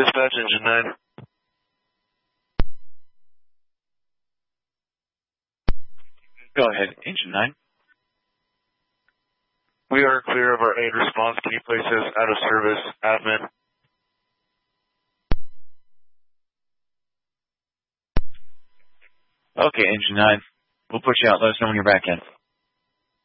Dispatch, Engine 9. Go ahead, Engine 9. We are clear of our aid response. Can you place us out of service, admin? Okay, Engine 9. We'll put you out. Let us know when you're back in.